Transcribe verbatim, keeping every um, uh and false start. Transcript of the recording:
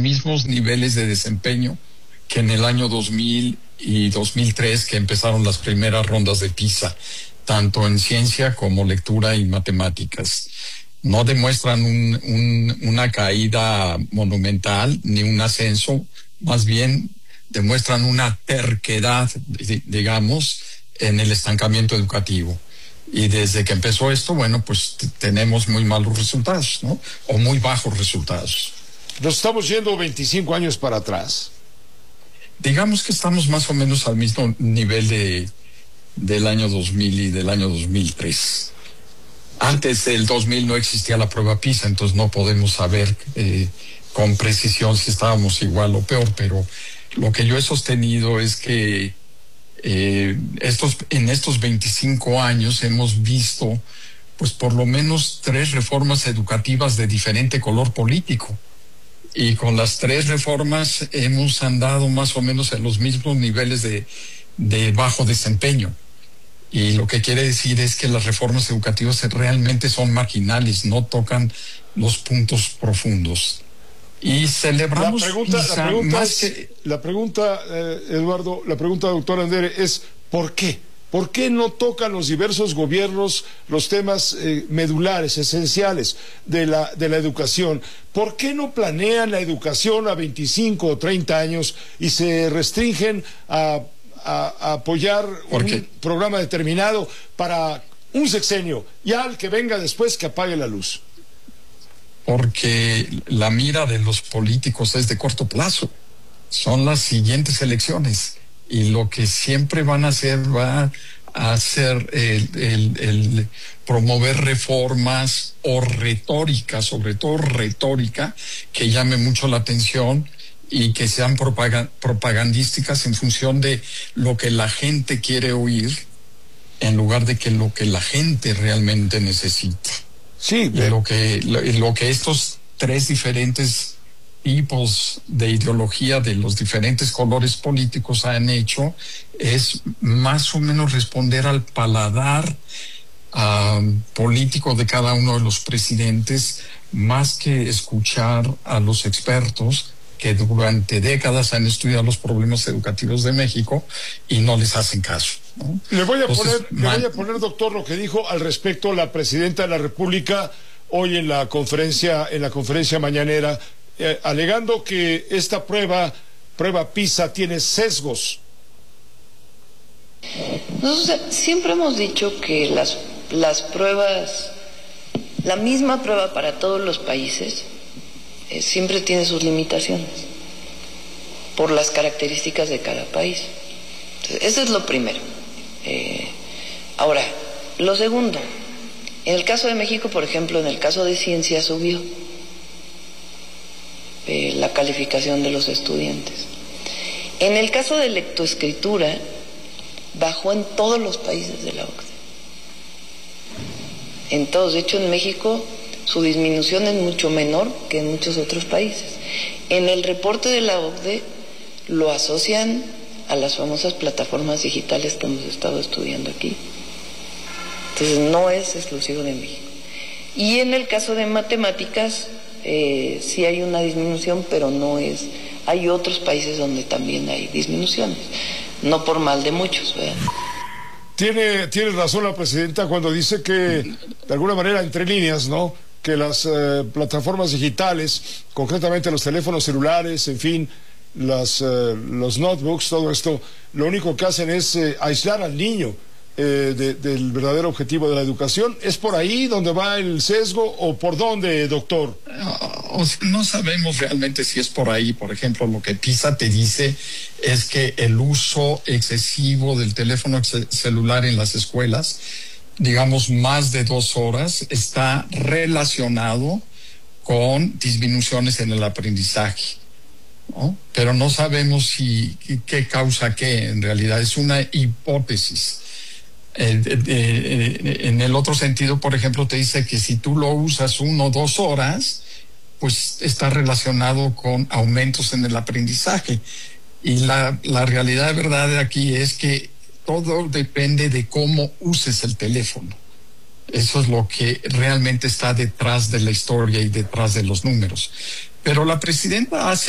mismos niveles de desempeño que en el año dos mil y dos mil tres, que empezaron las primeras rondas de PISA, tanto en ciencia como lectura y matemáticas. No demuestran un, un, una caída monumental ni un ascenso, más bien demuestran una terquedad, digamos, en el estancamiento educativo. Y desde que empezó esto, bueno, pues t- tenemos muy malos resultados, ¿no? O muy bajos resultados. Nos estamos yendo veinticinco años para atrás. Digamos que estamos más o menos al mismo nivel de del año dos mil y del año dos mil tres. Antes del dos mil no existía la prueba PISA, entonces no podemos saber eh, con precisión si estábamos igual o peor, pero lo que yo he sostenido es que eh, estos en estos veinticinco años hemos visto pues por lo menos tres reformas educativas de diferente color político. Y con las tres reformas hemos andado más o menos en los mismos niveles de, de bajo desempeño. Y lo que quiere decir es que las reformas educativas realmente son marginales, no tocan los puntos profundos. Y celebramos la pregunta, quizá la pregunta más es, que... la pregunta, eh, Eduardo, la pregunta, doctor Andere, es ¿por qué? ¿Por qué no tocan los diversos gobiernos los temas eh, medulares, esenciales de la, de la educación? ¿Por qué no planean la educación a veinticinco o treinta años y se restringen a, a, a apoyar un programa determinado para un sexenio y al que venga después que apague la luz? Porque la mira de los políticos es de corto plazo. Son las siguientes elecciones. Y lo que siempre van a hacer va a hacer el, el, el promover reformas o retórica, sobre todo retórica, que llame mucho la atención y que sean propagandísticas en función de lo que la gente quiere oír, en lugar de que lo que la gente realmente necesita. Sí, y lo que, lo, lo que estos tres diferentes tipos de ideología de los diferentes colores políticos han hecho es más o menos responder al paladar uh, político de cada uno de los presidentes, más que escuchar a los expertos que durante décadas han estudiado los problemas educativos de México y no les hacen caso, ¿no? Le voy a Entonces, poner, le voy a poner, doctor, lo que dijo al respecto la presidenta de la República hoy en la conferencia, en la conferencia mañanera, eh, alegando que esta prueba, prueba PISA, tiene sesgos. Nosotros siempre hemos dicho que las, las pruebas, la misma prueba para todos los países, eh, siempre tiene sus limitaciones por las características de cada país. Entonces, eso es lo primero. Eh, ahora, lo segundo, en el caso de México, por ejemplo, en el caso de ciencia subió eh, la calificación de los estudiantes. En el caso de lectoescritura, bajó en todos los países de la O C D E. En todos. De hecho, en México su disminución es mucho menor que en muchos otros países. En el reporte de la O C D E lo asocian a las famosas plataformas digitales que hemos estado estudiando aquí. Entonces no es exclusivo de México. Y en el caso de matemáticas eh, sí hay una disminución, pero no es, hay otros países donde también hay disminuciones, no por mal de muchos, ¿verdad? Tiene, tiene razón la presidenta cuando dice que, de alguna manera, entre líneas, ¿no?, que las eh, plataformas digitales, concretamente los teléfonos celulares, en fin, las, eh, los notebooks, todo esto, lo único que hacen es eh, aislar al niño eh, de, del verdadero objetivo de la educación. ¿Es por ahí donde va el sesgo o por dónde, doctor? No, no sabemos realmente si es por ahí. Por ejemplo, lo que PISA te dice es que el uso excesivo del teléfono celular en las escuelas, digamos más de dos horas, está relacionado con disminuciones en el aprendizaje, ¿no? Pero no sabemos si qué causa qué. En realidad es una hipótesis. Eh, eh, eh, en el otro sentido, por ejemplo, te dice que si tú lo usas uno o dos horas, pues está relacionado con aumentos en el aprendizaje. Y la, la realidad de verdad aquí es que todo depende de cómo uses el teléfono. Eso es lo que realmente está detrás de la historia y detrás de los números. Pero la presidenta hace